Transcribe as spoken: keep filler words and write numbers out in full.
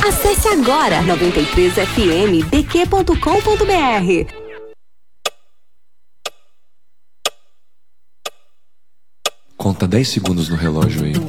Acesse agora noventa e três F M D Q ponto com ponto B R. Conta dez segundos no relógio aí.